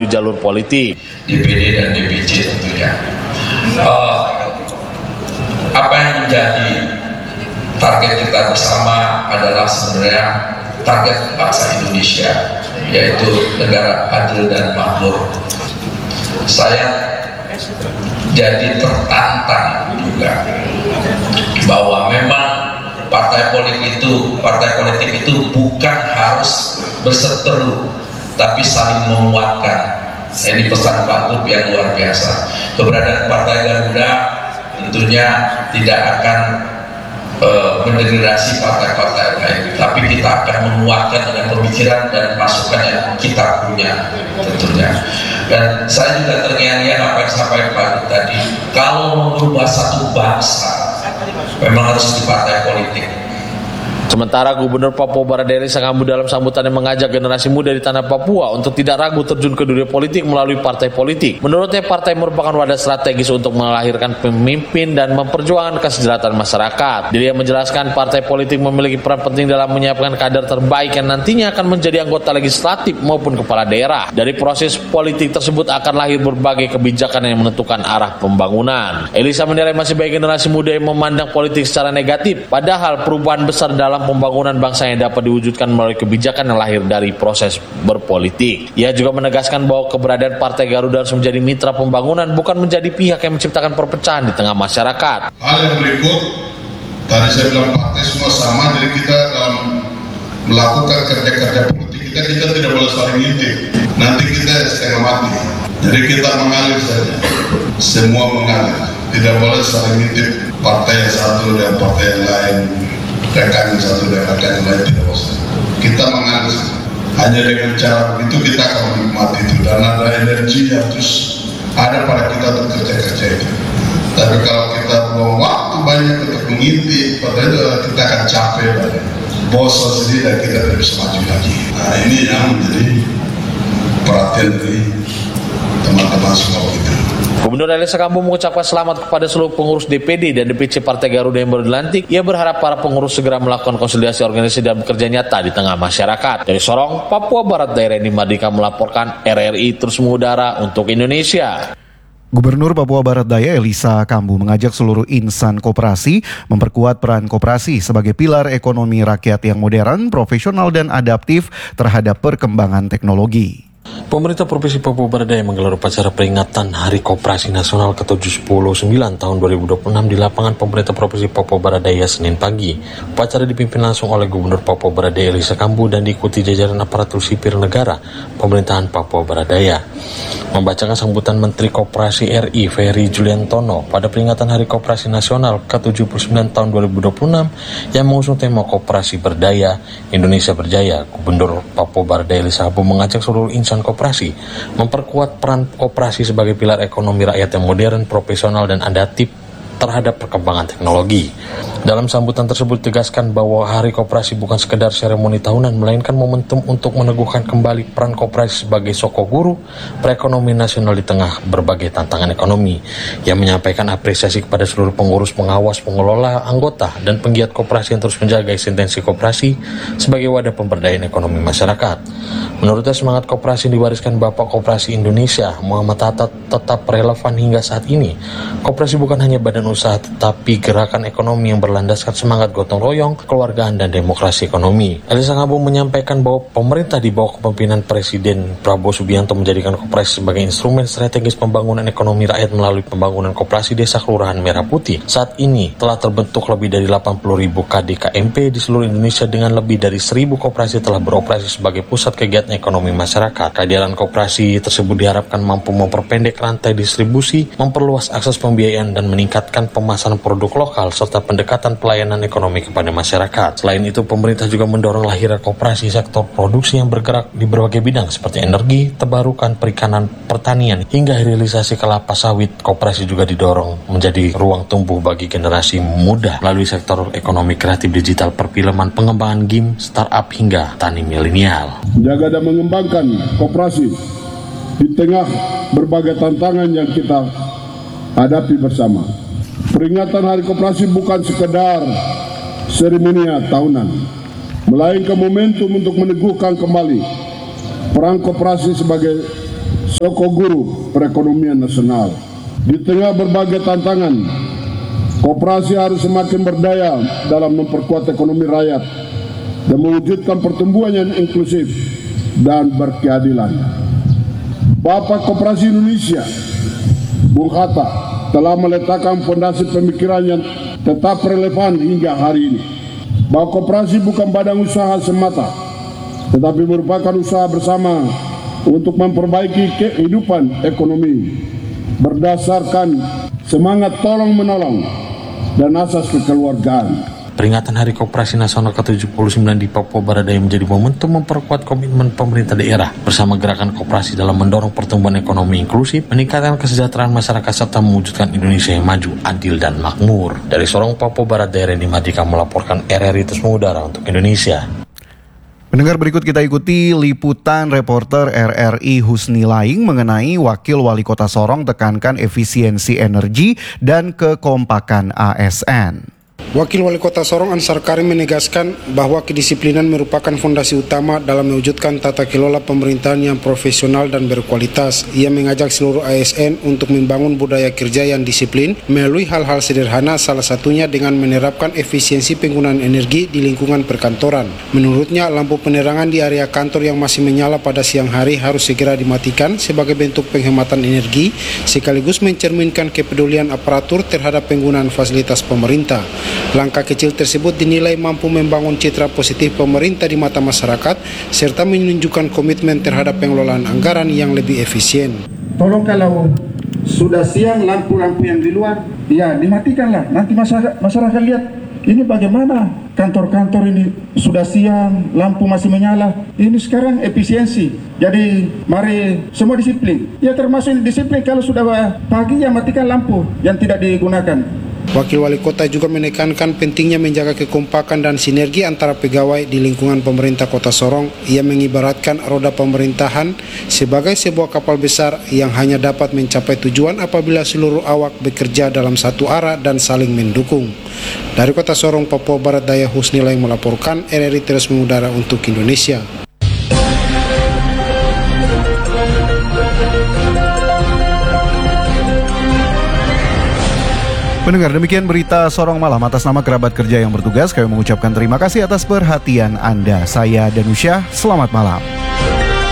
jalur politik. DPD dan DPC tentunya. Apa yang menjadi target kita bersama adalah sebenarnya target bangsa Indonesia, yaitu negara adil dan makmur. Saya jadi tertantang juga bahwa memang partai politik itu bukan harus berseteru, tapi saling menguatkan. Ini pesan Pak Gub yang luar biasa. Keberadaan Partai Garuda tentunya tidak akan mendegradasi partai-partai lain, tapi kita akan menguatkan dengan pemikiran dan masukan yang kita punya tentunya. Dan saya juga terngiang-ngiang apa yang disampaikan Pak Gub tadi, kalau merubah satu bangsa memang harus di partai politik. Sementara Gubernur Papua Barat Daya Elisa Kambu dalam sambutannya mengajak generasi muda di tanah Papua untuk tidak ragu terjun ke dunia politik melalui partai politik. Menurutnya partai merupakan wadah strategis untuk melahirkan pemimpin dan memperjuangkan kesejahteraan masyarakat. Dia menjelaskan partai politik memiliki peran penting dalam menyiapkan kader terbaik yang nantinya akan menjadi anggota legislatif maupun kepala daerah. Dari proses politik tersebut akan lahir berbagai kebijakan yang menentukan arah pembangunan. Elisa menilai masih banyak generasi muda yang memandang politik secara negatif, padahal perubahan besar dalam pembangunan bangsa yang dapat diwujudkan melalui kebijakan yang lahir dari proses berpolitik. Ia juga menegaskan bahwa keberadaan Partai Garuda harus menjadi mitra pembangunan, bukan menjadi pihak yang menciptakan perpecahan di tengah masyarakat. Hal yang berikut, tadi saya bilang partai semua sama, jadi kita dalam melakukan kerja-kerja politik kita tidak boleh saling ngintip. Nanti kita setengah mati. Jadi kita mengalir saja, semua mengalir. Tidak boleh saling ngintip partai yang satu dan partai yang lain. Rekan yang satu dan rekan yang lain tidak usah. Kita mengalir hanya dengan cara begitu kita akan menikmati itu, dan ada energi yang terus ada pada kita untuk kerja-kerja itu. Tapi kalau kita buang waktu banyak untuk mengintip, pada itu kita akan capek banyak, bosan sendiri dan kita tidak bisa maju lagi. Nah ini yang menjadi perhatian dari teman-teman semua kita. Gubernur Elisa Kambu mengucapkan selamat kepada seluruh pengurus DPD dan DPC Partai Garuda yang baru dilantik. Ia berharap para pengurus segera melakukan konsolidasi organisasi dan bekerja nyata di tengah masyarakat. Dari Sorong, Papua Barat Daya, Reni Mardika melaporkan, RRI terus mengudara untuk Indonesia. Gubernur Papua Barat Daya Elisa Kambu mengajak seluruh insan koperasi memperkuat peran koperasi sebagai pilar ekonomi rakyat yang modern, profesional dan adaptif terhadap perkembangan teknologi. Pemerintah Provinsi Papua Barat Daya menggelar upacara peringatan Hari Koperasi Nasional ke-79 tahun 2026 di lapangan pemerintah Provinsi Papua Barat Daya Senin pagi. Upacara dipimpin langsung oleh Gubernur Papua Barat Daya Elisa Kambu dan diikuti jajaran aparatur sipil negara pemerintahan Papua Barat Daya. Membacakan sambutan Menteri Koperasi RI Ferry Juliantono pada peringatan Hari Koperasi Nasional ke-79 tahun 2026 yang mengusung tema Koperasi Berdaya, Indonesia Berjaya, Gubernur Papua Barat Daya Elisa Kambu mengajak seluruh insan koperasi memperkuat peran koperasi sebagai pilar ekonomi rakyat yang modern, profesional dan adaptif terhadap perkembangan teknologi. Dalam sambutan tersebut ditegaskan bahwa Hari Koperasi bukan sekedar seremoni tahunan, melainkan momentum untuk meneguhkan kembali peran koperasi sebagai soko guru perekonomian nasional di tengah berbagai tantangan ekonomi. Ia menyampaikan apresiasi kepada seluruh pengurus, pengawas, pengelola, anggota, dan penggiat koperasi yang terus menjaga eksistensi koperasi sebagai wadah pemberdayaan ekonomi masyarakat. Menurutnya semangat koperasi yang diwariskan Bapak Koperasi Indonesia Muhammad Hatta tetap relevan hingga saat ini. Koperasi bukan hanya badan usaha tetapi gerakan ekonomi yang berlandaskan semangat gotong royong, kekeluargaan dan demokrasi ekonomi. Elisa Kambu menyampaikan bahwa pemerintah di bawah kepemimpinan Presiden Prabowo Subianto menjadikan koperasi sebagai instrumen strategis pembangunan ekonomi rakyat melalui pembangunan koperasi Desa Kelurahan Merah Putih. Saat ini telah terbentuk lebih dari 80.000 KDKMP di seluruh Indonesia dengan lebih dari 1.000 koperasi telah beroperasi sebagai pusat kegiatan ekonomi masyarakat. Kehadiran koperasi tersebut diharapkan mampu memperpendek rantai distribusi, memperluas akses pembiayaan dan meningkatkan pemasaran produk lokal serta pendekatan pelayanan ekonomi kepada masyarakat. Selain itu, pemerintah juga mendorong lahirnya koperasi sektor produksi yang bergerak di berbagai bidang seperti energi, terbarukan, perikanan, pertanian, hingga realisasi kelapa sawit. Koperasi juga didorong menjadi ruang tumbuh bagi generasi muda melalui sektor ekonomi kreatif, digital, perfilman, pengembangan game, startup hingga tani milenial. Menjaga dan mengembangkan koperasi di tengah berbagai tantangan yang kita hadapi bersama. Peringatan Hari Koperasi bukan sekedar seremonial tahunan, melainkan momentum untuk meneguhkan kembali peran koperasi sebagai sosok guru perekonomian nasional. Di tengah berbagai tantangan, koperasi harus semakin berdaya dalam memperkuat ekonomi rakyat dan mewujudkan pertumbuhan yang inklusif dan berkeadilan. Bapak Koperasi Indonesia, Bung Hatta, telah meletakkan fondasi pemikiran yang tetap relevan hingga hari ini. Bahwa koperasi bukan badan usaha semata, tetapi merupakan usaha bersama untuk memperbaiki kehidupan ekonomi berdasarkan semangat tolong-menolong dan asas kekeluargaan. Peringatan Hari Koperasi Nasional ke-79 di Papua Barat Daya menjadi momentum memperkuat komitmen pemerintah daerah bersama gerakan koperasi dalam mendorong pertumbuhan ekonomi inklusif, meningkatkan kesejahteraan masyarakat serta mewujudkan Indonesia yang maju, adil dan makmur. Dari Sorong, Papua Barat Daya, Reni Mardika melaporkan RRI Terus Mengudara untuk Indonesia. Pendengar, berikut kita ikuti liputan reporter RRI Husni Laing mengenai Wakil Wali Kota Sorong tekankan efisiensi energi dan kekompakan ASN. Wakil Wali Kota Sorong Ansar Karim menegaskan bahwa kedisiplinan merupakan fondasi utama dalam mewujudkan tata kelola pemerintahan yang profesional dan berkualitas. Ia mengajak seluruh ASN untuk membangun budaya kerja yang disiplin melalui hal-hal sederhana, salah satunya dengan menerapkan efisiensi penggunaan energi di lingkungan perkantoran. Menurutnya, lampu penerangan di area kantor yang masih menyala pada siang hari harus segera dimatikan sebagai bentuk penghematan energi, sekaligus mencerminkan kepedulian aparatur terhadap penggunaan fasilitas pemerintah. Langkah kecil tersebut dinilai mampu membangun citra positif pemerintah di mata masyarakat serta menunjukkan komitmen terhadap pengelolaan anggaran yang lebih efisien. Tolong kalau sudah siang lampu-lampu yang di luar, ya dimatikanlah. Nanti masyarakat lihat ini bagaimana kantor-kantor ini sudah siang, lampu masih menyala. Ini sekarang efisiensi. Jadi mari semua disiplin. Ya termasuk disiplin kalau sudah pagi ya matikan lampu yang tidak digunakan. Wakil Wali Kota juga menekankan pentingnya menjaga kekompakan dan sinergi antara pegawai di lingkungan pemerintah Kota Sorong. Ia mengibaratkan roda pemerintahan sebagai sebuah kapal besar yang hanya dapat mencapai tujuan apabila seluruh awak bekerja dalam satu arah dan saling mendukung. Dari Kota Sorong, Papua Barat Daya, Husni Laing melaporkan, RRI Terus Mengudara untuk Indonesia. Pendengar, demikian berita Sorong Malam. Atas nama kerabat kerja yang bertugas, kami mengucapkan terima kasih atas perhatian Anda. Saya Danusyah, selamat malam.